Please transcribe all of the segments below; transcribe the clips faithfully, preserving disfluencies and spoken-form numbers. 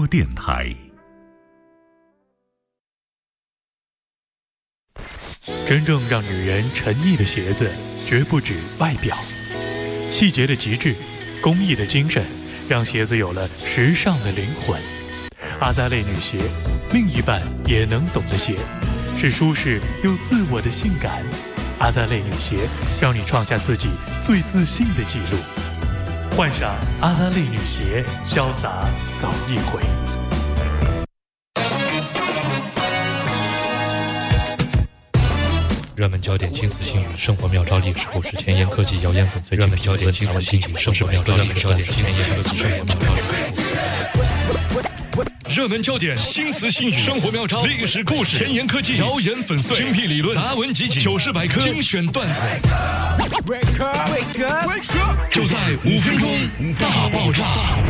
播电台。真正让女人沉溺的鞋子，绝不止外表。细节的极致，工艺的精神，让鞋子有了时尚的灵魂。阿扎蕾女鞋，另一半也能懂的鞋，是舒适又自我的性感。阿扎蕾女鞋，让你创下自己最自信的纪录。换上阿扎蕾女鞋，潇洒走一回。 热门焦点、新词新语、生活妙招、历史故事、前沿科技、谣言粉碎。热门焦点、新词新语、生活妙招、历史焦点、前沿科技、生活妙招。热门焦点、新词新语、生活妙招、历史故事、前沿科技、谣言粉碎。精辟理论、杂文集锦、糗事百科、精选段子，就在五分钟大爆炸。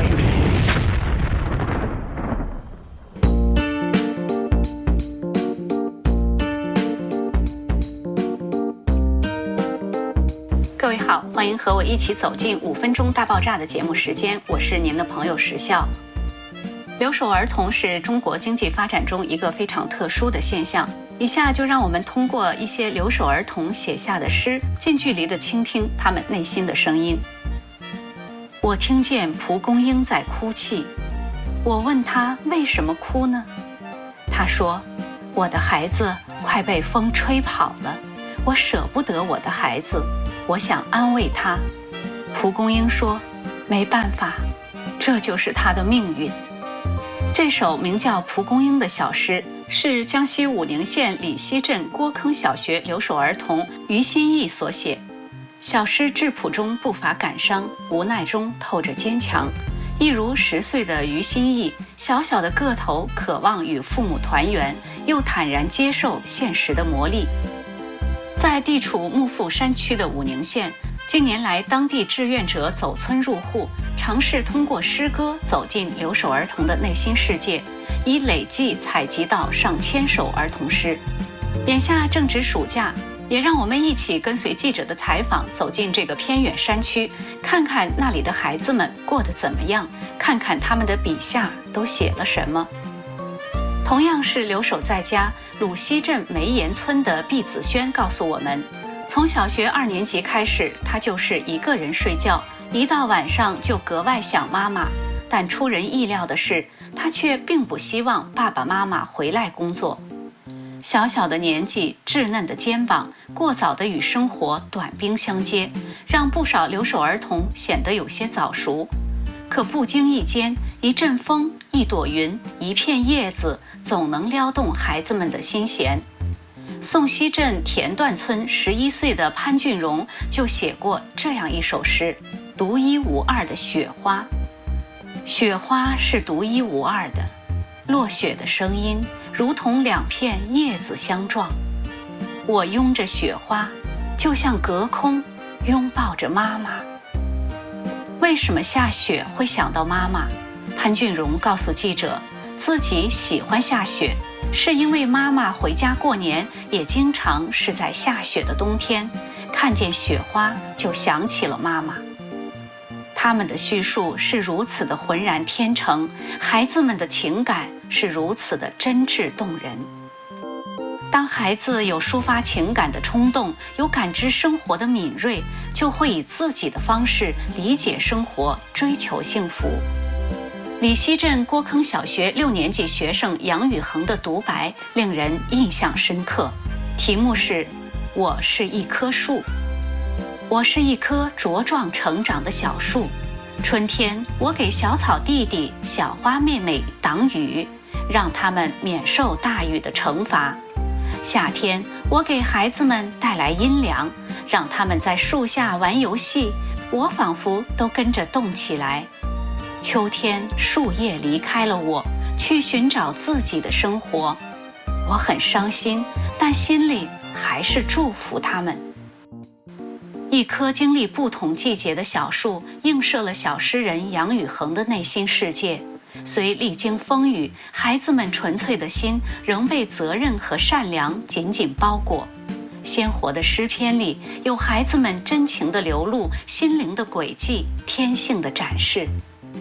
各位好，欢迎和我一起走进五分钟大爆炸的节目时间，我是您的朋友石笑。留守儿童是中国经济发展中一个非常特殊的现象，以下就让我们通过一些留守儿童写下的诗，近距离地倾听他们内心的声音。我听见蒲公英在哭泣，我问他为什么哭呢？他说，我的孩子快被风吹跑了，我舍不得我的孩子，我想安慰他。蒲公英说，没办法，这就是他的命运。这首名叫《蒲公英》的小诗是江西武宁县李溪镇郭坑小学留守儿童于新义所写。小诗质朴中不乏感伤，无奈中透着坚强，一如十岁的于新义，小小的个头渴望与父母团圆，又坦然接受现实的磨砺。在地处幕阜山区的武宁县，近年来当地志愿者走村入户，尝试通过诗歌走进留守儿童的内心世界，已累计采集到上千首儿童诗。眼下正值暑假，也让我们一起跟随记者的采访，走进这个偏远山区，看看那里的孩子们过得怎么样，看看他们的笔下都写了什么。同样是留守在家，鲁西镇梅岩村的毕子轩告诉我们，从小学二年级开始，他就是一个人睡觉，一到晚上就格外想妈妈。但出人意料的是，他却并不希望爸爸妈妈回来工作。小小的年纪，稚嫩的肩膀，过早的与生活短兵相接，让不少留守儿童显得有些早熟。可不经意间，一阵风，一朵云，一片叶子，总能撩动孩子们的心弦。宋溪镇田段村十一岁的潘俊荣就写过这样一首诗，独一无二的雪花。雪花是独一无二的，落雪的声音如同两片叶子相撞。我拥着雪花，就像隔空拥抱着妈妈。为什么下雪会想到妈妈？潘俊荣告诉记者，自己喜欢下雪，是因为妈妈回家过年也经常是在下雪的冬天，看见雪花就想起了妈妈。他们的叙述是如此的浑然天成，孩子们的情感是如此的真挚动人。当孩子有抒发情感的冲动，有感知生活的敏锐，就会以自己的方式理解生活，追求幸福。李溪镇郭坑小学六年级学生杨宇恒的独白令人印象深刻，题目是我是一棵树。我是一棵茁壮成长的小树，春天我给小草弟弟小花妹妹挡雨，让他们免受大雨的惩罚。夏天我给孩子们带来阴凉，让他们在树下玩游戏，我仿佛都跟着动起来。秋天树叶离开了我，去寻找自己的生活，我很伤心，但心里还是祝福他们。一棵经历不同季节的小树，映射了小诗人杨宇恒的内心世界。虽历经风雨，孩子们纯粹的心仍被责任和善良紧紧包裹。鲜活的诗篇里有孩子们真情的流露，心灵的轨迹，天性的展示。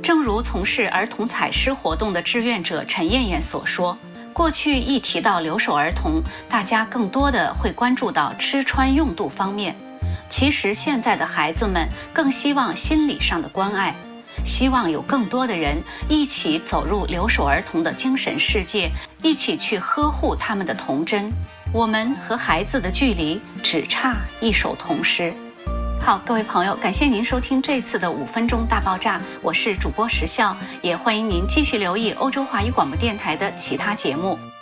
正如从事儿童采诗活动的志愿者陈艳艳所说，过去一提到留守儿童，大家更多的会关注到吃穿用度方面。其实现在的孩子们更希望心理上的关爱，希望有更多的人一起走入留守儿童的精神世界，一起去呵护他们的童真。我们和孩子的距离只差一首童诗。好，各位朋友，感谢您收听这次的五分钟大爆炸，我是主播时笑，也欢迎您继续留意欧洲华语广播电台的其他节目。